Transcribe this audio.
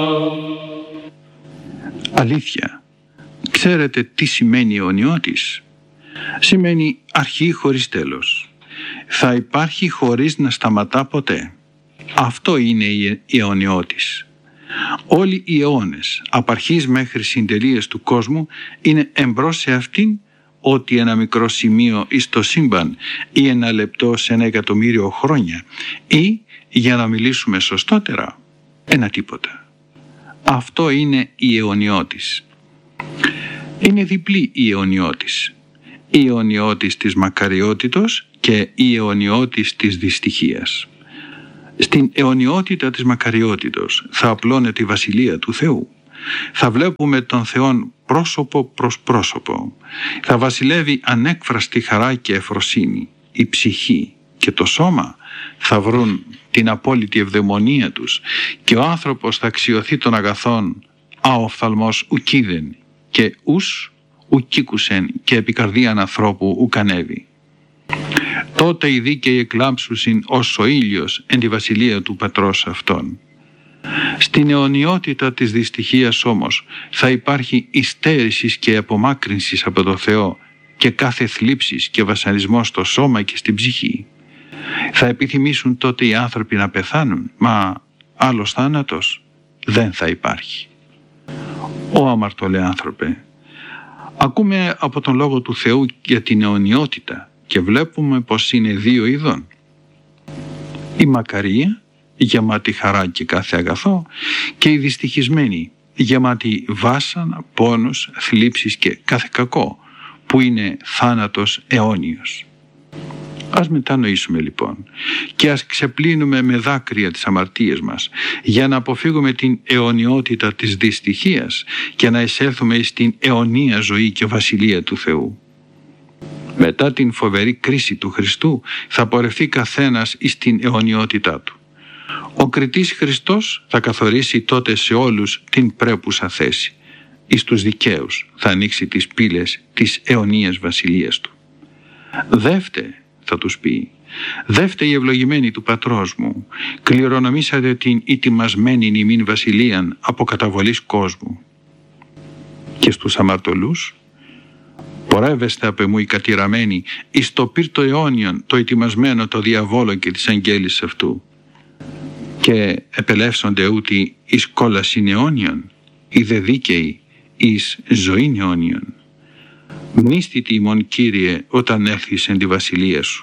Αλήθεια, ξέρετε τι σημαίνει αιωνιώτης? Σημαίνει αρχή χωρίς τέλος. Θα υπάρχει χωρίς να σταματά ποτέ. Αυτό είναι η αιωνιώτης. Όλοι οι αιώνες, απ' αρχής μέχρι συντελείας του κόσμου, είναι εμπρός σε αυτήν, ότι ένα μικρό σημείο εις το σύμπαν ή ένα λεπτό σε 1.000.000 χρόνια, ή, για να μιλήσουμε σωστότερα, ένα τίποτα. Αυτό είναι η αιωνιώτης. Είναι διπλή η αιωνιώτης. Η αιωνιώτης της μακαριότητος και η αιωνιώτης της δυστυχίας. Στην αιωνιότητα της μακαριότητος θα απλώνεται η Βασιλεία του Θεού. Θα βλέπουμε τον Θεόν πρόσωπο προς πρόσωπο. Θα βασιλεύει ανέκφραστη χαρά και ευφροσύνη. Η ψυχή και το σώμα θα βρουν την απόλυτη ευδαιμονία τους και ο άνθρωπος θα αξιωθεί των αγαθών αοφθαλμός ουκίδεν και ους ουκίκουσεν και επικαρδίαν ανθρώπου ουκανεύει. Τότε οι δίκαιοι εκλάμψουσιν ως ο ήλιος εν τη βασιλεία του πατρός αυτών. Στην αιωνιότητα της δυστυχίας όμως θα υπάρχει υστέρησης και απομάκρυνσης από το Θεό και κάθε θλίψης και βασανισμός στο σώμα και στην ψυχή. Θα επιθυμήσουν τότε οι άνθρωποι να πεθάνουν, μα άλλος θάνατος δεν θα υπάρχει. Ω αμαρτωλέ άνθρωπε, ακούμε από τον Λόγο του Θεού για την αιωνιότητα και βλέπουμε πως είναι δύο ειδών. Η μακαρία, γεμάτη χαρά και κάθε αγαθό, και η δυστυχισμένη, γεμάτη βάσανα, πόνους, θλίψεις και κάθε κακό, που είναι θάνατος αιώνιος. Ας μετανοήσουμε λοιπόν και ας ξεπλύνουμε με δάκρυα τις αμαρτίες μας για να αποφύγουμε την αιωνιότητα της δυστυχίας και να εισέλθουμε στην αιωνία ζωή και βασιλεία του Θεού. Μετά την φοβερή κρίση του Χριστού θα πορευτεί καθένας στην αιωνιότητά του. Ο κριτής Χριστός θα καθορίσει τότε σε όλους την πρέπουσα θέση. Εις τους δικαίους θα ανοίξει τις πύλες της αιωνίας βασιλείας του. Δεύτε, θα τους πει, δεύτε οι ευλογημένοι του πατρός μου, κληρονομήσατε την ητιμασμένη ημίν βασιλείαν από καταβολής κόσμου. Και στους αμαρτωλούς, πορεύεστε απ' εμού οι κατηραμένοι εις το πύρτο αιώνιον, το ετοιμασμένο το διαβόλο και της αγγέλης αυτού. Και επελεύσονται ούτι εις κόλασιν αιώνιον, οι δε δίκαιοι εις ζωήν αιώνιον. Μνήστητη ημών Κύριε όταν έρθεις εν τη βασιλεία σου.